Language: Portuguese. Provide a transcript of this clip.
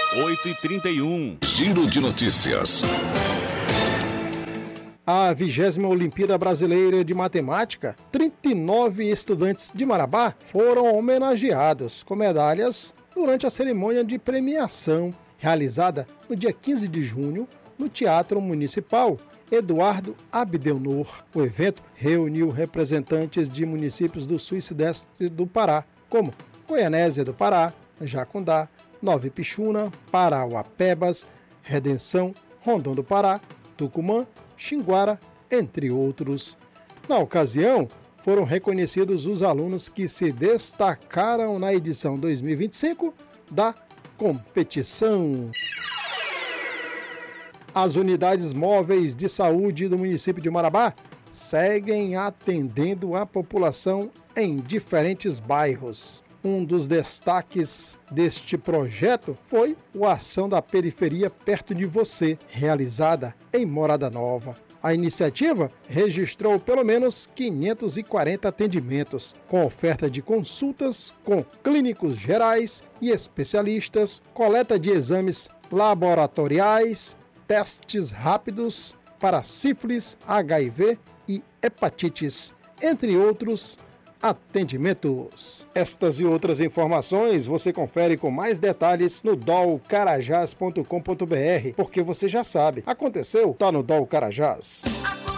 8h31. Giro de notícias. A 20ª Olimpíada Brasileira de Matemática, 39 estudantes de Marabá foram homenageados com medalhas durante a cerimônia de premiação realizada no dia 15 de junho no Teatro Municipal Eduardo Abdelnour. O evento reuniu representantes de municípios do sul e sudeste do Pará, como Goianésia do Pará, Jacundá, Nova Ipixuna, Parauapebas, Redenção, Rondon do Pará, Tucumã, Xinguara, entre outros. Na ocasião, foram reconhecidos os alunos que se destacaram na edição 2025 da competição. As unidades móveis de saúde do município de Marabá seguem atendendo a população em diferentes bairros. Um dos destaques deste projeto foi a Ação da Periferia Perto de Você, realizada em Morada Nova. A iniciativa registrou pelo menos 540 atendimentos, com oferta de consultas com clínicos gerais e especialistas, coleta de exames laboratoriais, testes rápidos para sífilis, HIV e hepatites, entre outros atendimentos. Estas e outras informações você confere com mais detalhes no dolcarajás.com.br, porque você já sabe, aconteceu, tá no Dol Carajás.